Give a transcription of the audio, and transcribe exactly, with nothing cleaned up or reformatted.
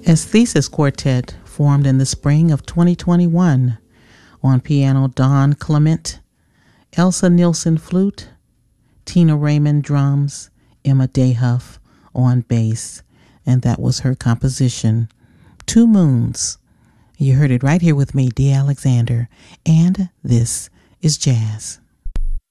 Aesthesis Quartet formed in the spring of twenty twenty-one. On piano, Don Clement, Elsa Nielsen flute, Tina Raymond drums, Emma Dayhuff on bass, and that was her composition, Two Moons. You heard it right here with me, Dee Alexander, and this is Jazz.